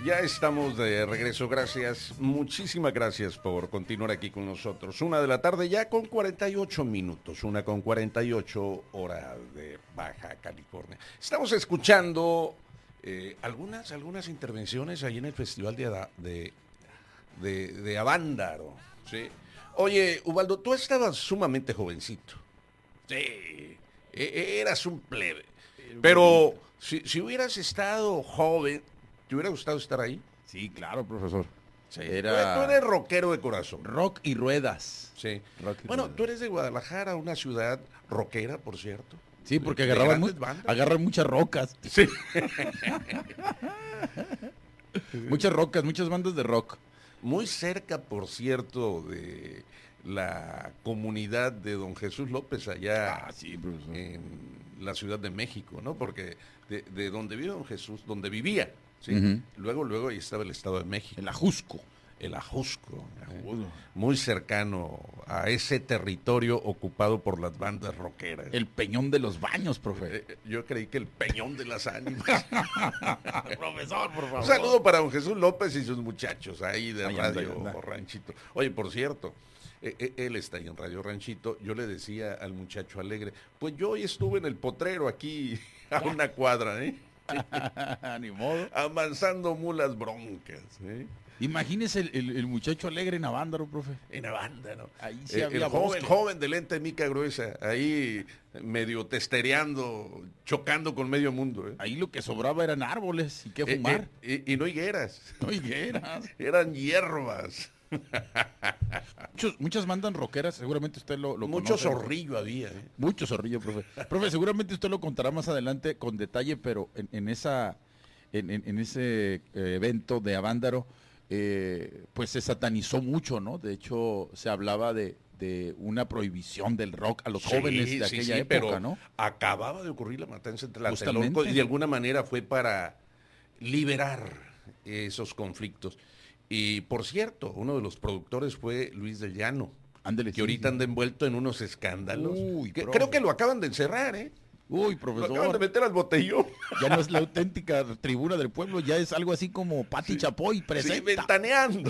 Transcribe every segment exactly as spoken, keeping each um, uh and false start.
Ya estamos de regreso, gracias, muchísimas gracias por continuar aquí con nosotros. Una de la tarde ya con cuarenta y ocho minutos, una con cuarenta y ocho hora de Baja California. Estamos escuchando eh, algunas, algunas intervenciones ahí en el Festival de, Ada- de, de, de Avándaro, ¿sí? Oye, Ubaldo, tú estabas sumamente jovencito. Sí, e- e- eras un plebe. Pero si, si hubieras estado joven, ¿te hubiera gustado estar ahí? Sí, claro, profesor. Sí. Era Tú, eres, tú eres rockero de corazón. rock y ruedas. Sí. Rock y Bueno, ruedas. tú eres de Guadalajara, una ciudad rockera, por cierto. Sí, porque De agarraban, mu- grandes bandas. agarran muchas rocas. Sí. Muchas rocas, muchas bandas de rock. Muy cerca, por cierto, de la comunidad de Don Jesús López, allá Ah, sí, profesor. en la Ciudad de México, ¿no? Porque de, de donde vive Don Jesús, donde vivía, ¿sí? Ujú. Luego, luego ahí estaba el Estado de México. El Ajusco. El Ajusco, El ¿eh? Ajusco. Muy cercano a ese territorio ocupado por las bandas rockeras. El Peñón de los Baños, profe. Eh, yo creí que el Peñón de las Ánimas. Profesor, por favor. Un saludo para don Jesús López y sus muchachos ahí de Ahí anda, Radio ahí anda. Ranchito. Oye, por cierto, eh, eh, él está ahí en Radio Ranchito. Yo le decía al muchacho alegre, pues yo hoy estuve en el potrero aquí a una cuadra, ¿eh? Ni modo. Amansando mulas broncas, ¿eh? Imagínese el, el- el muchacho alegre en Avándaro, profe. En Avándaro. Ahí sí Eh, había el joven, bosque. joven de lente mica gruesa, ahí medio testereando, chocando con medio mundo. ¿eh? Ahí lo que sobraba eran árboles y qué Eh, fumar. eh, y, y no higueras, No higueras. eran hierbas. Muchos, muchas bandas rockeras, seguramente usted lo, lo Mucho conoce. zorrillo había. ¿eh? Mucho zorrillo, profe. Profe, seguramente usted lo contará más adelante con detalle, pero en, en esa en, en- en ese eh, evento de Avándaro, eh, pues se satanizó mucho, ¿no? De hecho, se hablaba de, de una prohibición del rock a los jóvenes Sí, de sí, aquella sí, época, pero ¿no? acababa de ocurrir la matanza entre la Justamente. y de alguna manera fue para liberar esos conflictos. Y por cierto, uno de los productores fue Luis de Llano, Ándele, que sí, ahorita sí. anda envuelto en unos escándalos. Uy, que- profe. creo que lo acaban de encerrar, ¿eh? Uy, Lo acaban de profesor, meter al botellón. ya no es la auténtica tribuna del pueblo, ya es algo así como Pati Chapoy Sí, presenta. ventaneando.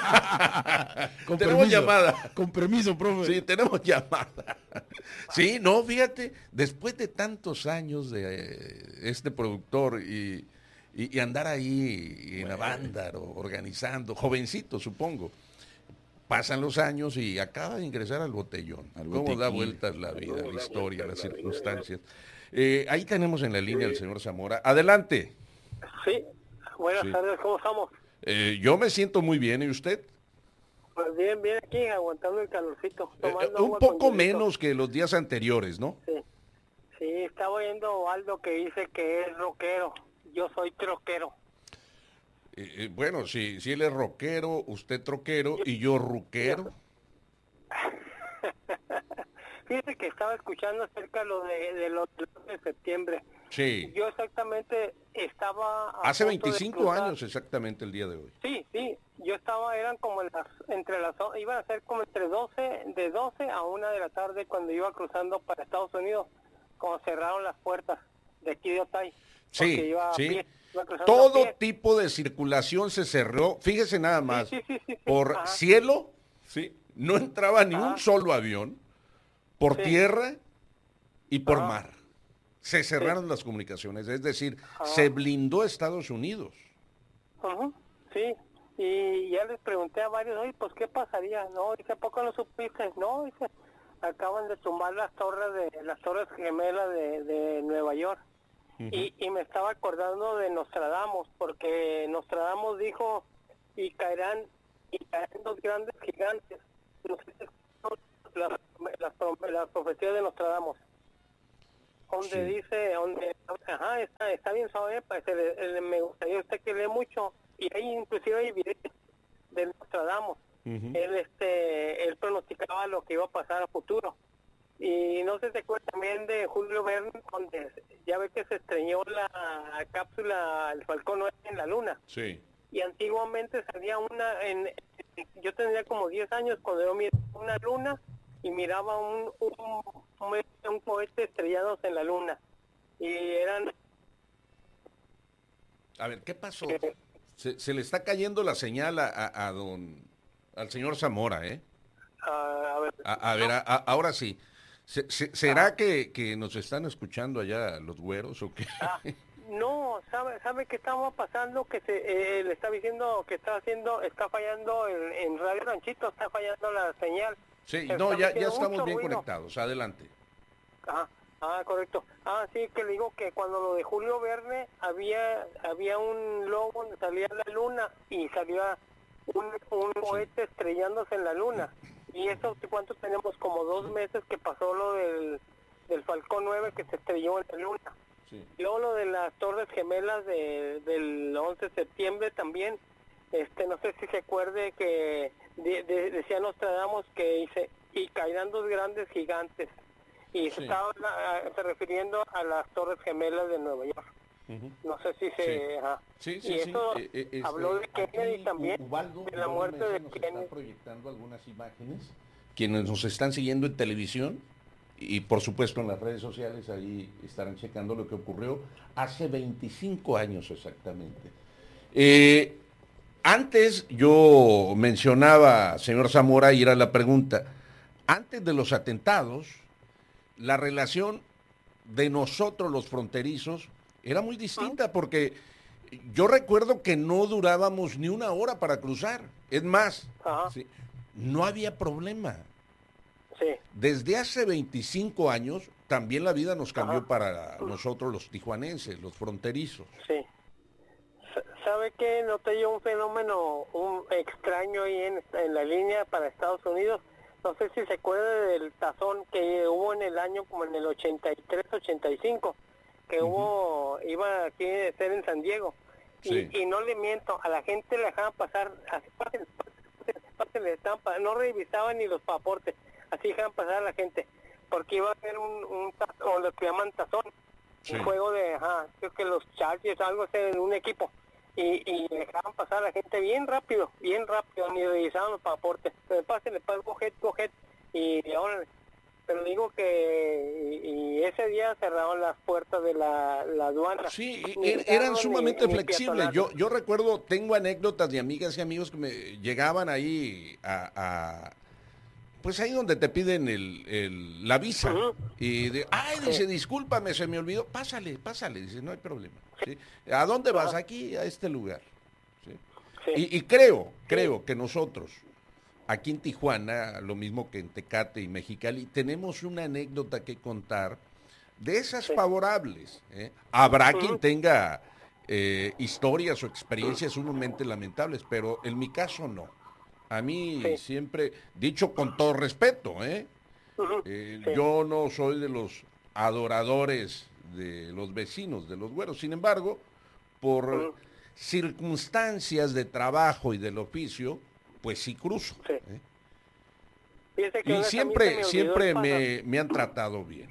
Con Tenemos permiso, llamada. Con permiso, profe. Sí, tenemos llamada. Sí, no, fíjate, después de tantos años de eh, este productor y, y- y andar ahí en la banda organizando, jovencito supongo, pasan los años y acaba de ingresar al botellón. Al ¿Cómo botequín. da vueltas la vida, la historia, las circunstancias? Eh, ahí tenemos en la línea al señor Zamora. Adelante. Sí, buenas Sí. tardes, ¿cómo estamos? Eh, yo me siento muy bien, ¿y usted? Pues bien, bien aquí, aguantando el calorcito. Eh, Tomando un agua con poco hielito. menos que los días anteriores, ¿no? Sí, sí, estaba oyendo a Aldo que dice que es rockero. Yo soy troquero. Eh, eh, bueno, si, si él es rockero, usted troquero y yo ruquero. Fíjese que estaba escuchando acerca lo de, de los de septiembre. Sí, Yo exactamente estaba... a hace punto de veinticinco cruzar- años exactamente el día de hoy. Sí, sí, yo estaba, eran como las, entre las, iban a ser como entre doce, de doce a una de la tarde cuando iba cruzando para Estados Unidos, cuando cerraron las puertas de aquí de Otay. Sí, porque iba a sí. pie, iba cruzando a Todo pie. tipo de circulación se cerró, fíjese nada más, sí, sí, sí, sí. por Ajá. cielo, sí, no entraba ni un Ajá. solo avión, por Sí. tierra y por Ajá. mar. Se cerraron las comunicaciones, es decir, Ajá. se blindó Estados Unidos. Ujú, sí, y ya les pregunté a varios, oye, pues ¿qué pasaría? No, dice, ¿a poco no supiste? No, dice, acaban de tumbar las torres de las torres gemelas de, de Nueva York. y, y me estaba acordando de Nostradamus, porque Nostradamus dijo, y caerán, y caerán dos grandes gigantes. No sé si son las, las, las profecías de Nostradamus. Donde Sí. dice, donde, ajá, está, está bien suave, pues, el- el- me gustaría usted que lee mucho, y ahí inclusive hay videos de Nostradamus. Ujú. Él, este, él pronosticaba lo que iba a pasar a futuro. Y no sé si se acuerda también de Julio Verne, donde ya ve que se estreñó la cápsula, el Falcón nueve en la Luna. Sí. Y antiguamente salía una, en, yo tendría como diez años cuando yo miraba una luna y miraba un, un, un, un cohete estrellados en la luna. Y eran... A ver, ¿qué pasó? eh, Se, se le está cayendo la señal a, a, a don, al señor Zamora, ¿eh? Ah, a ver, A, a ver, a- a- ahora sí. Se- se- ¿Será que, que nos están escuchando allá los güeros o qué? ah, no, sabe, sabe qué estaba pasando, que se eh, le está diciendo que está haciendo, está fallando en, en Radio Ranchito, está fallando la señal. Sí, Se no, está ya, metiendo ya estamos mucho bien ruido. conectados. Adelante. Ah, ah, correcto. Ah, sí, que le digo que cuando lo de Julio Verne había había un logo donde salía la luna y salía un, un cohete estrellándose en la luna. Y eso, ¿cuánto tenemos? Como dos meses que pasó lo del, del Falcón nueve que se estrelló en la luna. Sí. Luego lo de las Torres Gemelas de, del once de septiembre también. Este, no sé si se acuerde que de, de, decía Nostradamus que dice, y caerán dos grandes gigantes. Y se Sí. estaba ah, se refiriendo a las Torres Gemelas de Nueva York. Ujú. No sé si se... Sí. ajá. Sí, y sí, sí. eso Eh, eh, este, habló de Kennedy aquí también, Ubaldo, de la Ubaldo muerte Mesa de nos está Kennedy. proyectando algunas imágenes. Quienes nos están siguiendo en televisión y por supuesto en las redes sociales, ahí estarán checando lo que ocurrió hace veinticinco años exactamente. Eh, antes yo mencionaba, señor Zamora, y era la pregunta, antes de los atentados, la relación de nosotros los fronterizos era muy distinta porque yo recuerdo que no durábamos ni una hora para cruzar. Es más, Ajá. sí, no había problema. Sí. Desde hace veinticinco años también la vida nos cambió Ajá. para nosotros los tijuanenses, los fronterizos. Sí. Sa- ¿Sabe qué? Noté yo un fenómeno un extraño ahí en, en la línea para Estados Unidos. No sé si se acuerda del tazón que hubo en el año como en el ochenta y tres, ochenta y cinco, que Ujú. hubo, iba aquí a ser en San Diego. Sí. Y, y no le miento, a la gente le dejaban pasar, así pásenle, pásenle, pásenle, estaban pa- no revisaban ni los pasaportes, así dejaban pasar a la gente, porque iba a haber un, un tazón, o lo que llaman tazón, Sí. un juego de, ajá, creo que los Chargers, algo así, en un equipo, y, y dejaban pasar a la gente bien rápido, bien rápido, ni revisaban los pasaportes, pero pásenle, pas, go ahead, go ahead, y, y ahora, pero digo que, y, y ese día cerraron las puertas de la, la aduana. Sí, Ni er- carro, eran ni- sumamente ni flexibles. peatonal. Yo, yo recuerdo, tengo anécdotas de amigas y amigos que me llegaban ahí a, a- pues ahí donde te piden el, el- la visa. Ujú. Y de, ay, dice, discúlpame, se me olvidó. Pásale, pásale, dice, no hay problema. ¿sí? ¿A dónde vas? Aquí, a este lugar. ¿sí? Sí. Y, y creo, creo que nosotros, aquí en Tijuana, lo mismo que en Tecate y Mexicali, tenemos una anécdota que contar de esas Sí. favorables. ¿eh? Habrá Ujú. quien tenga eh, historias o experiencias sumamente lamentables, pero en mi caso no. A mí Sí. siempre, dicho con todo respeto, ¿eh? Ujú. Eh, Sí. yo no soy de los adoradores de los vecinos, de los güeros. Sin embargo, por Ujú. circunstancias de trabajo y del oficio, pues sí cruzo. Sí. ¿eh? Fíjese que Y una vez a mí se siempre, me olvidó siempre el me, me han tratado bien.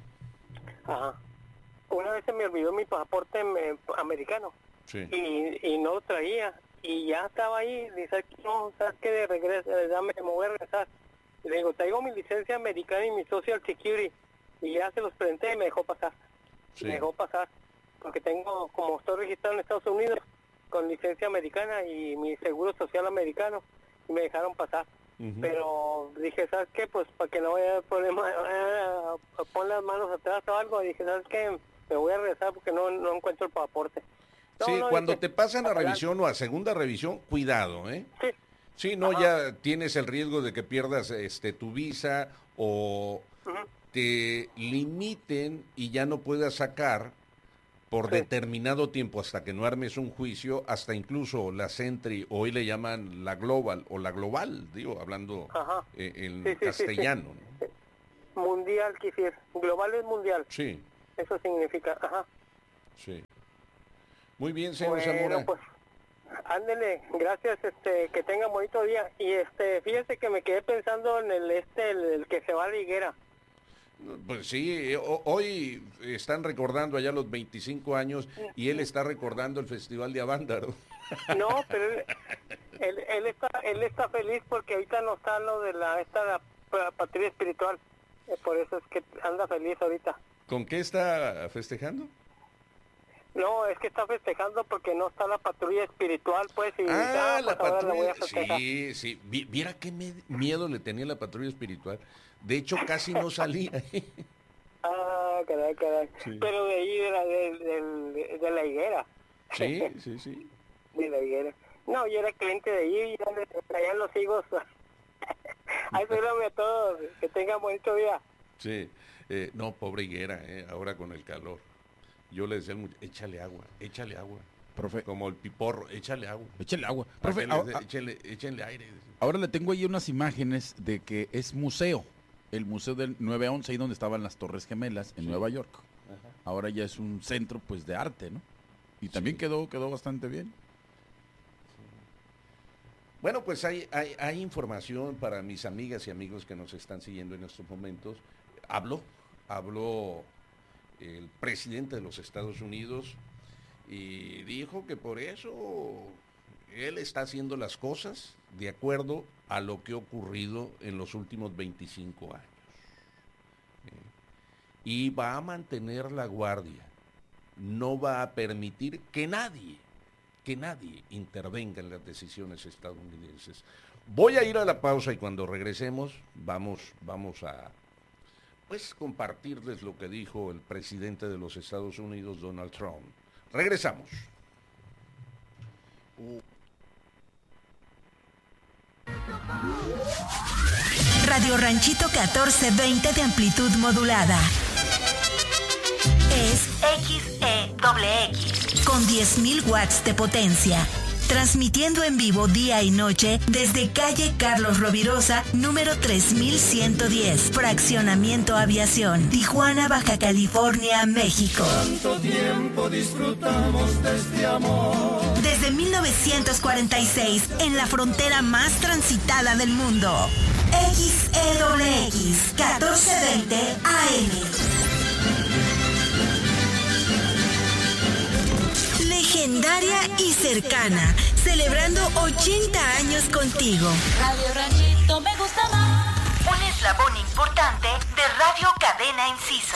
pasa- Ajá. Una vez se me olvidó mi pasaporte me- americano Sí. y, y no lo traía y ya estaba ahí. Dice, no, ¿sabes qué? De regreso, eh, dame, me voy a regresar. Y le digo, traigo mi licencia americana y mi Social Security. Y ya se los presenté y me dejó pasar. Sí. Me dejó pasar. Porque tengo, como estoy registrado en Estados Unidos, con licencia americana y mi seguro social americano, y me dejaron pasar. Ujú. Pero dije, ¿sabes qué? Pues para que no haya problema, eh, pon las manos atrás o algo. Dije, ¿sabes qué? Me voy a regresar porque no, no encuentro el pasaporte. No, Sí, no, cuando dije, te pasan a adelante. revisión o a segunda revisión, cuidado, ¿eh? Sí, Sí, no, Ajá. ya tienes el riesgo de que pierdas este tu visa o ujú, te limiten y ya no puedas sacar por Sí. determinado tiempo hasta que no armes un juicio, hasta incluso la Sentry, hoy le llaman la Global o la Global, digo, hablando Ajá. eh, en Sí, sí, sí, castellano. ¿no? mundial, quisiera. Global es mundial. Sí, Eso significa, ajá. sí. Muy bien, señor Bueno, Zamora. pues, ándele, gracias, este, que tenga bonito día. Y este, fíjese que me quedé pensando en el este, el, el que se va a la higuera. Pues sí, ho- hoy están recordando allá los veinticinco años y él está recordando el Festival de Avándaro. No, pero él, él, él está, él está feliz porque ahorita no está lo de la, esta la pa- patria espiritual. Eh, por eso es que anda feliz ahorita. ¿Con qué está festejando? No, es que está festejando porque no está la patrulla espiritual, pues, y Ah, ah, la pues ahora la voy a patrulla. festejar. Sí, sí. Vi- Viera qué me- miedo le tenía la patrulla espiritual. De hecho, casi no salía. Ah, caray, caray. Sí. Pero de ahí, de la, de, de- de la higuera. Sí, sí, sí. De la higuera. No, yo era cliente de ahí, y ya me traían los higos. Ay, perdóname a todos, que tengan bonito día. Sí. Eh, no, pobre higuera, eh, ahora con el calor. Yo le decía al muchacho, échale agua, échale agua. Profe, Como el piporro, échale agua. échale agua. Para Profe, que a- les- a- échale, échenle aire. ahora le tengo ahí unas imágenes de que es museo. El museo del nueve once, ahí donde estaban las Torres Gemelas, en Sí. Nueva York. Ajá. Ahora ya es un centro, pues, de arte, ¿no? Y también Sí. quedó, quedó bastante bien. Bueno, pues hay, hay, hay información para mis amigas y amigos que nos están siguiendo en estos momentos. Habló, habló el presidente de los Estados Unidos y dijo que por eso él está haciendo las cosas de acuerdo a lo que ha ocurrido en los últimos veinticinco años. ¿Eh? Y va a mantener la guardia. No va a permitir que nadie que nadie intervenga en las decisiones estadounidenses. Voy a ir a la pausa y cuando regresemos vamos, vamos a pues compartirles lo que dijo el presidente de los Estados Unidos, Donald Trump. Regresamos. Uh. Radio Ranchito catorce veinte de amplitud modulada. Es X E X con diez mil watts de potencia. Transmitiendo en vivo día y noche desde calle Carlos Rovirosa, número tres mil ciento diez, Fraccionamiento Aviación, Tijuana, Baja California, México. Tanto tiempo disfrutamos de este amor. Desde mil novecientos cuarenta y seis, en la frontera más transitada del mundo. X E X, catorce veinte A M. Legendaria y cercana, celebrando ochenta años contigo. Radio Ranchito me gusta más. Un eslabón importante de Radio Cadena Inciso.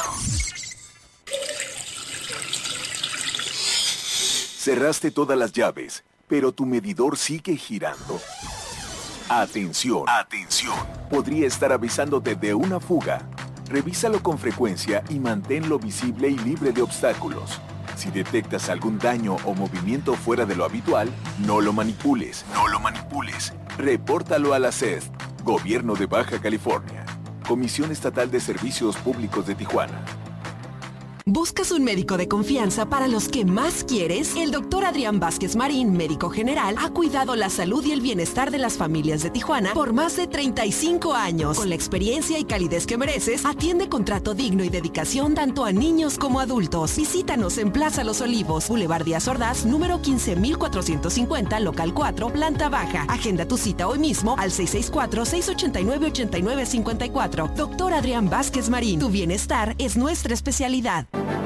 Cerraste todas las llaves, pero tu medidor sigue girando. Atención, atención. Podría estar avisándote de una fuga. Revísalo con frecuencia y manténlo visible y libre de obstáculos. Si detectas algún daño o movimiento fuera de lo habitual, no lo manipules, no lo manipules. Repórtalo a la C E S, Gobierno de Baja California, Comisión Estatal de Servicios Públicos de Tijuana. ¿Buscas un médico de confianza para los que más quieres? El doctor Adrián Vázquez Marín, médico general, ha cuidado la salud y el bienestar de las familias de Tijuana por más de treinta y cinco años. Con la experiencia y calidez que mereces, atiende con trato digno y dedicación tanto a niños como adultos. Visítanos en Plaza Los Olivos, Boulevard Díaz Ordaz, número quince mil cuatrocientos cincuenta, local cuatro, planta baja. Agenda tu cita hoy mismo al seis seis cuatro, seis ocho nueve, ocho nueve cinco cuatro. Doctor Adrián Vázquez Marín, tu bienestar es nuestra especialidad.